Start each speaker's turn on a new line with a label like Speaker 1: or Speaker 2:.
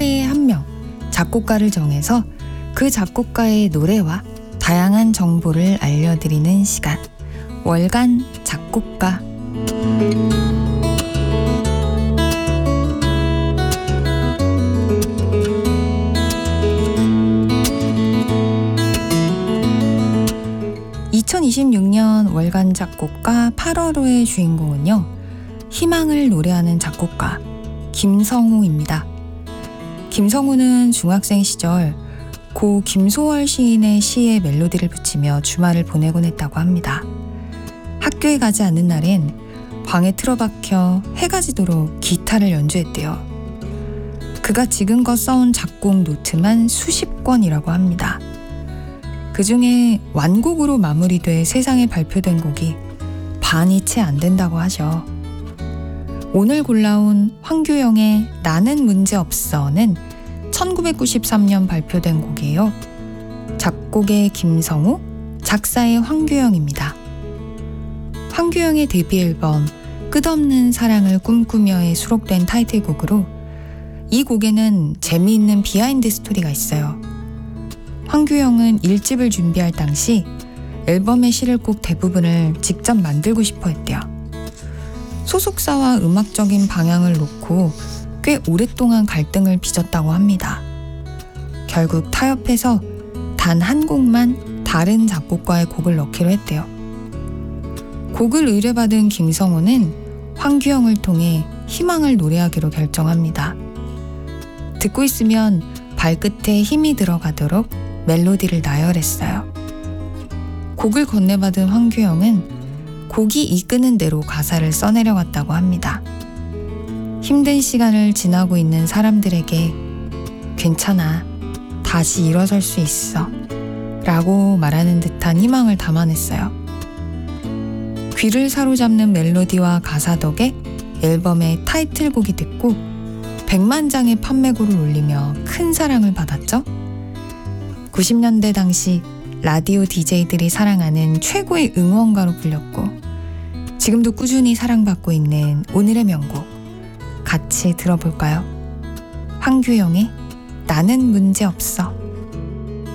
Speaker 1: 달에 한 명 작곡가를 정해서 그 작곡가의 노래와 다양한 정보를 알려드리는 시간, 월간 작곡가. (2026년) 월간 작곡가 8월호의 주인공은요, 희망을 노래하는 작곡가 김성우입니다. 김성우는 중학생 시절 고 김소월 시인의 시에 멜로디를 붙이며 주말을 보내곤 했다고 합니다. 학교에 가지 않는 날엔 방에 틀어박혀 해가 지도록 기타를 연주했대요. 그가 지금껏 써온 작곡 노트만 수십 권이라고 합니다. 그 중에 완곡으로 마무리돼 세상에 발표된 곡이 반이 채 안 된다고 하죠. 오늘 골라온 황규영의 나는 문제없어는 1993년 발표된 곡이에요. 작곡의 김성우, 작사의 황규영입니다. 황규영의 데뷔 앨범 끝없는 사랑을 꿈꾸며에 수록된 타이틀곡으로 이 곡에는 재미있는 비하인드 스토리가 있어요. 황규영은 1집을 준비할 당시 앨범에 실을 곡 대부분을 직접 만들고 싶어 했대요. 소속사와 음악적인 방향을 놓고 꽤 오랫동안 갈등을 빚었다고 합니다. 결국 타협해서 단 한 곡만 다른 작곡가의 곡을 넣기로 했대요. 곡을 의뢰받은 김성우는 황규영을 통해 희망을 노래하기로 결정합니다. 듣고 있으면 발끝에 힘이 들어가도록 멜로디를 나열했어요. 곡을 건네받은 황규영은 곡이 이끄는 대로 가사를 써내려갔다고 합니다. 힘든 시간을 지나고 있는 사람들에게 괜찮아, 다시 일어설 수 있어 라고 말하는 듯한 희망을 담아냈어요. 귀를 사로잡는 멜로디와 가사 덕에 앨범의 타이틀곡이 됐고 100만 장의 판매고를 올리며 큰 사랑을 받았죠. 90년대 당시 라디오 DJ들이 사랑하는 최고의 응원가로 불렸고 지금도 꾸준히 사랑받고 있는 오늘의 명곡, 같이 들어볼까요? 황규영의 나는 문제없어.